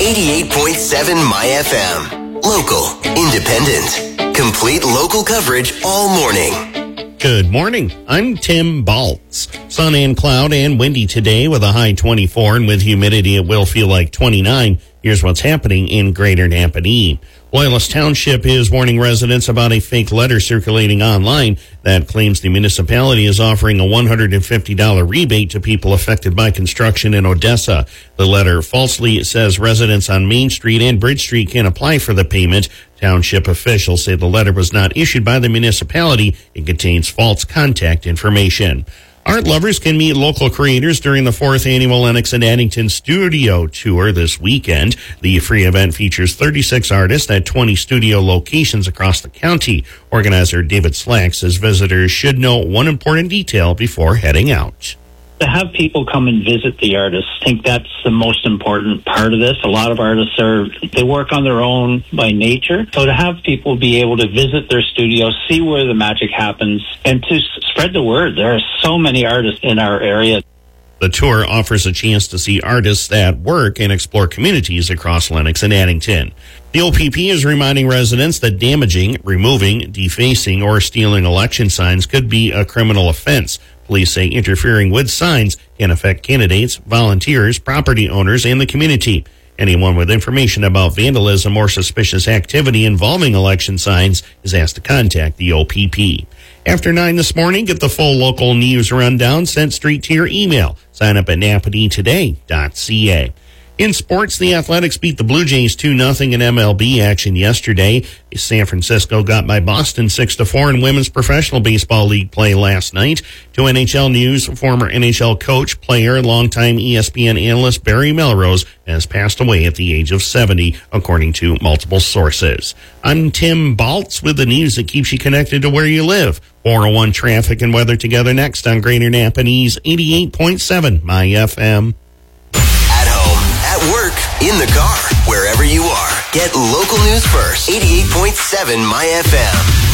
88.7 My FM. Local, independent, complete local coverage all morning. Good morning. I'm Tim Baltz. Sun and cloud and windy today with a high 24, and with humidity it will feel like 29. Here's what's happening in Greater Napanee. Loyalist Township is warning residents about a fake letter circulating online that claims the municipality is offering a $150 rebate to people affected by construction in Odessa. The letter falsely says residents on Main Street and Bridge Street can apply for the payment. Township officials say the letter was not issued by the municipality. It contains false contact information. Art lovers can meet local creators during the 4th annual Lennox and Addington Studio Tour this weekend. The free event features 36 artists at 20 studio locations across the county. Organizer David Slack says visitors should know one important detail before heading out. To have people come and visit the artists, I think that's the most important part of this. A lot of artists they work on their own by nature. So to have people be able to visit their studio, see where the magic happens, and to spread the word. There are so many artists in our area. The tour offers a chance to see artists at work and explore communities across Lennox and Addington. The OPP is reminding residents that damaging, removing, defacing, or stealing election signs could be a criminal offense. Police say interfering with signs can affect candidates, volunteers, property owners, and the community. Anyone with information about vandalism or suspicious activity involving election signs is asked to contact the OPP. After 9 this morning, get the full local news rundown sent straight to your email. Sign up at napaneetoday.ca. In sports, the Athletics beat the Blue Jays 2-0 in MLB action yesterday. San Francisco got by Boston 6-4 in women's professional baseball league play last night. To NHL news, former NHL coach, player, and longtime ESPN analyst Barry Melrose has passed away at the age of 70, according to multiple sources. I'm Tim Baltz with the news that keeps you connected to where you live. 401 traffic and weather together next on Greater Napanee's 88.7 My FM. Work, in the car, wherever you are. Get local news first. 88.7 My FM.